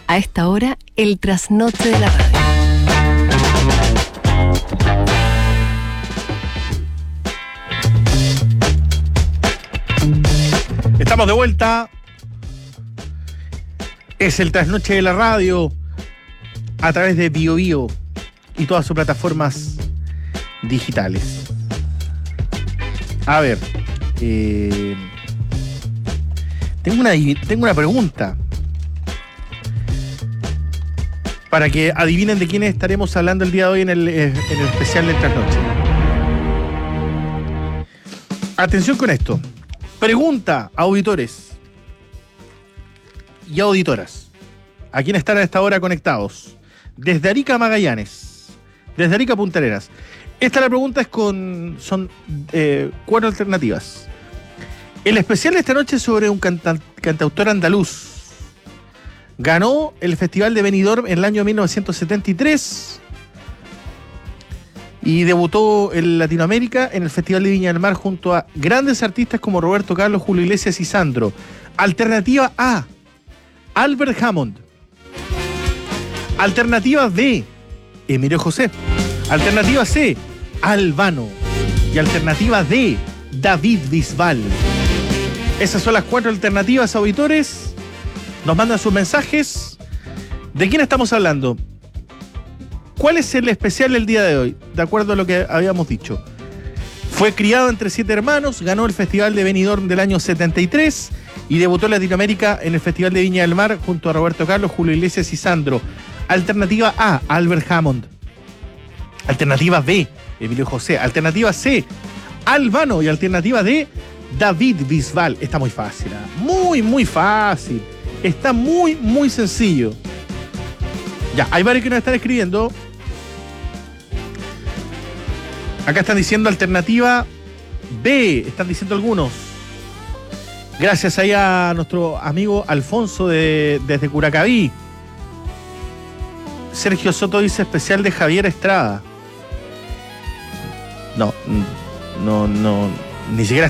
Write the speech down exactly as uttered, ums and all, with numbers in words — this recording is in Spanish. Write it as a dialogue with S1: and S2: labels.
S1: A esta hora, el trasnoche de la radio.
S2: Estamos de vuelta. Es el trasnoche de la radio a través de Bio Bio y todas sus plataformas digitales. A ver, eh, tengo una tengo una pregunta para que adivinen de quiénes estaremos hablando el día de hoy en el, en el especial del trasnoche. Atención con esto. Pregunta a auditores y auditoras, a quienes están a esta hora conectados, desde Arica a Magallanes, desde Arica a Punta Arenas. Esta la pregunta es con, son eh, cuatro alternativas. El especial de esta noche es sobre un canta, cantautor andaluz. Ganó el Festival de Benidorm en el año mil novecientos setenta y tres y debutó en Latinoamérica en el Festival de Viña del Mar junto a grandes artistas como Roberto Carlos, Julio Iglesias y Sandro. Alternativa A, Albert Hammond. Alternativa B, Emilio José. Alternativa C, Albano. Y alternativa D, David Bisbal. Esas son las cuatro alternativas, auditores. Nos mandan sus mensajes. ¿De quién estamos hablando? ¿Cuál es el especial del día de hoy? De acuerdo a lo que habíamos dicho. Fue criado entre siete hermanos, ganó el Festival de Benidorm del año setenta y tres y debutó en Latinoamérica en el Festival de Viña del Mar junto a Roberto Carlos, Julio Iglesias y Sandro. Alternativa A, Albert Hammond. Alternativa B, Emilio José. Alternativa C, Albano. Y alternativa D, David Bisbal. Está muy fácil, ¿eh? Muy, muy fácil. Está muy, muy sencillo. Ya, hay varios que nos están escribiendo. Acá están diciendo alternativa B, están diciendo algunos. Gracias ahí a nuestro amigo Alfonso de, desde Curacaví. Sergio Soto dice especial de Javier Estrada. No, no, no, ni siquiera